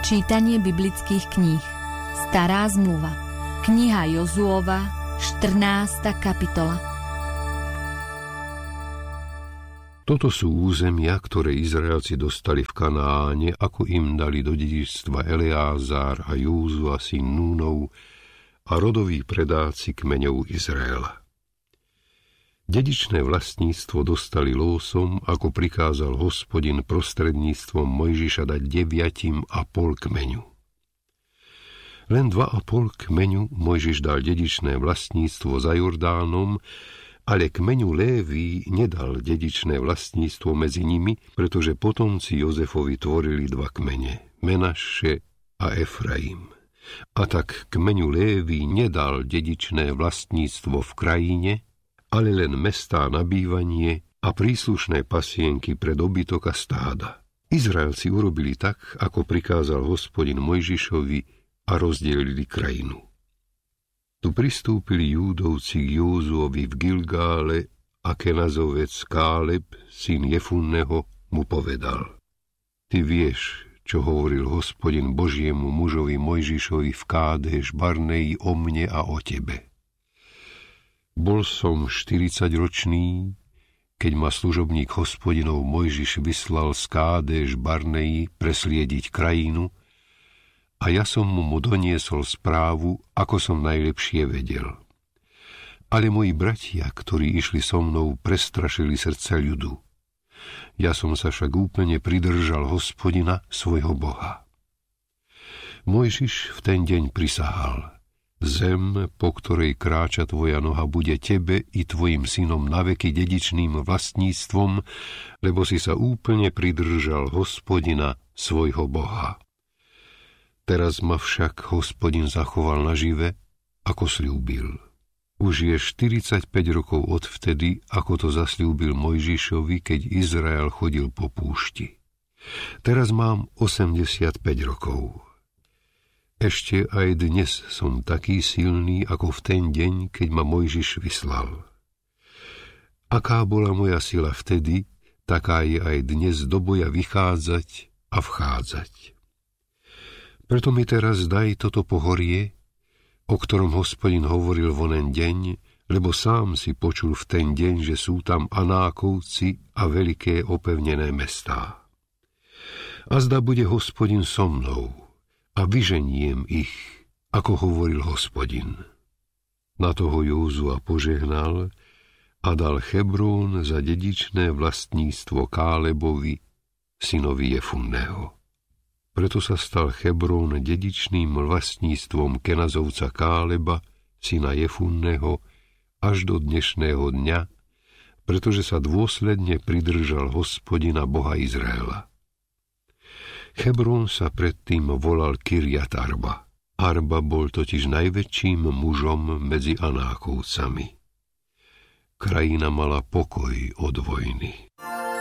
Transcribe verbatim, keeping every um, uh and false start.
Čítanie biblických kníh. Stará zmluva. Kniha Jozuova, štrnásta kapitola. Toto sú územia, ktoré Izraelci dostali v Kanáne, ako im dali do dedičstva Eleázar a Józua syn Núnov a rodoví predáci kmeňov Izraela. Dedičné vlastníctvo dostali lósom, ako prikázal Hospodin prostredníctvom Mojžiša dať deviatim a pol kmeňu. Len dva a pol kmeňu Mojžiš dal dedičné vlastníctvo za Jordánom, ale kmeňu Léví nedal dedičné vlastníctvo medzi nimi, pretože potomci Jozefovi tvorili dva kmene, Menaše a Efraim. A tak kmeňu Léví nedal dedičné vlastníctvo v krajine, ale len mestá na bývanie a príslušné pasienky pre dobytok a stáda. Izraelci urobili tak, ako prikázal Hospodin Mojžišovi, a rozdelili krajinu. Tu pristúpili Júdovci k Józuovi v Gilgále a Kenazovec Káleb, syn Jefunneho, mu povedal: Ty vieš, čo hovoril Hospodin Božiemu mužovi Mojžišovi v Kádeš Barneji o mne a o tebe. Bol som štyridsaťročný, keď ma služobník Hospodinov Mojžiš vyslal z Kádeš Barneji presliediť krajinu, a ja som mu mu doniesol správu, ako som najlepšie vedel. Ale moji bratia, ktorí išli so mnou, prestrašili srdce ľudu. Ja som sa však úplne pridržal Hospodina, svojho Boha. Mojžiš v ten deň prisahal: Zem, po ktorej kráča tvoja noha, bude tebe i tvojim synom naveky dedičným vlastníctvom, lebo si sa úplne pridržal Hospodina, svojho Boha. Teraz ma však Hospodin zachoval nažive, ako sľúbil. Už je štyridsaťpäť rokov odvtedy, ako to zasľúbil Mojžišovi, keď Izrael chodil po púšti. Teraz mám osemdesiatpäť rokov. Ešte aj dnes som taký silný, ako v ten deň, keď ma Mojžiš vyslal. Aká bola moja sila vtedy, taká je aj dnes do boja vychádzať a vchádzať. Preto mi teraz daj toto pohorie, o ktorom Hospodin hovoril vonen deň, lebo sám si počul v ten deň, že sú tam Anákovci a veľké opevnené mestá. Azda bude Hospodin so mnou a vyženiem ich, ako hovoril Hospodin. Na toho Józua požehnal a dal Hebrón za dedičné vlastníctvo Kálebovi, synovi Jefunneho. Preto sa stal Hebrón dedičným vlastníctvom Kenazovca Káleba, syna Jefunneho, až do dnešného dňa, pretože sa dôsledne pridržal Hospodina, Boha Izraela. Hebrón sa predtým volal Kirjat Arba. Arba bol totiž najväčším mužom medzi Anákovcami. Krajina mala pokoj od vojny.